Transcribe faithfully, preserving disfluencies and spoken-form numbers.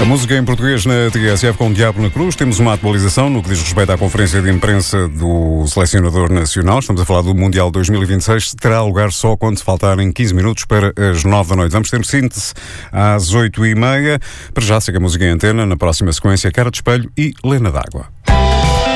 A música em português na T S F com o Diabo na Cruz. Temos uma atualização no que diz respeito à conferência de imprensa do selecionador nacional. Estamos a falar do Mundial dois mil e vinte e seis. Terá lugar só quando faltarem quinze minutos para as nove da noite. Vamos ter síntese às oito e meia. Para já, segue a música em antena. Na próxima sequência, Cara de Espelho e Lena d'Água.